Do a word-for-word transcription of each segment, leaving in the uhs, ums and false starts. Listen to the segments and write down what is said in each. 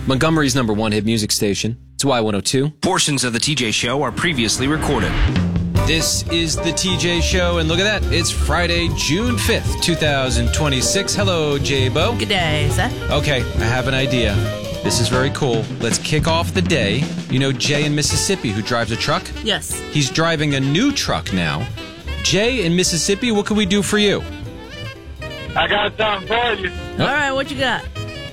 Montgomery's number one hit music station. It's Y one oh two. Portions of the T J Show are previously recorded. This is the T J Show, and look at that. It's Friday, June fifth, twenty twenty-six. Hello, J-Bo. Good day, Seth. Okay, I have an idea. This is very cool. Let's kick off the day. You know Jay in Mississippi who drives a truck? Yes. He's driving a new truck now. Jay in Mississippi, what can we do for you? I got something for you. All right, what you got?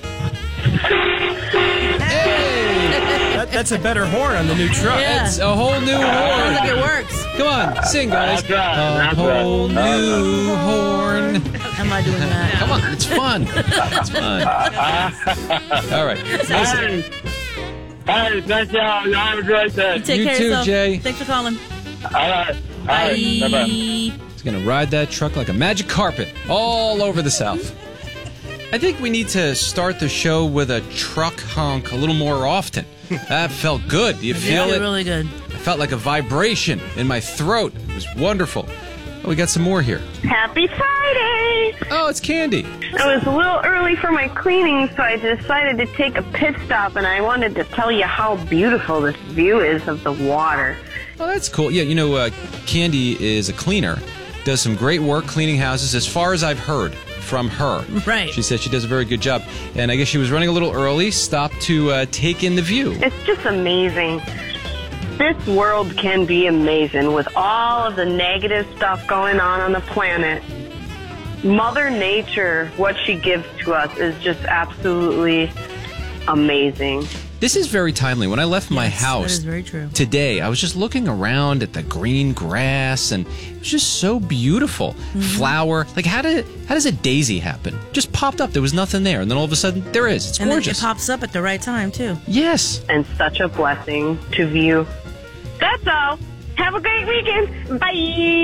That, that's a better horn on the new truck. Yeah. It's a whole new Sounds horn. like it works. Come on, sing, guys. That's right, A that's whole right. No, new no. horn. How am I doing that? Come on, it's fun. It's fun. All right. Listen, Hey, hey, thank y'all. Y'all have a great day. You take You care too, of yourself. Jay. Thanks for calling. All right. All right. Bye-bye. Bye. he's going to ride that truck like a magic carpet all over the South. I think we need to start the show with a truck honk a little more often. That felt good. Do you feel Yeah, it? really good. I felt like a vibration in my throat. It was wonderful. Oh, we got some more here. Happy Friday! Oh, it's Candy. It was a little early for my cleaning, so I decided to take a pit stop, and I wanted to tell you how beautiful this view is of the water. Oh, that's cool. Yeah, you know, uh, Candy is a cleaner. Does some great work cleaning houses, as far as I've heard from her. Right. She said she does a very good job. And I guess she was running a little early, stopped to uh, take in the view. It's just amazing. This world can be amazing with all of the negative stuff going on on the planet. Mother Nature, what she gives to us is just absolutely amazing. This is very timely. When I left my Yes, house that is very true. today, I was just looking around at the green grass, and it was just so beautiful. Mm-hmm. Flower. Like, how did how does a daisy happen? Just popped up. There was nothing there, and then all of a sudden, there is. It's And then gorgeous. it pops up at the right time, too. Yes. And such a blessing to view. That's all. Have a great weekend. Bye.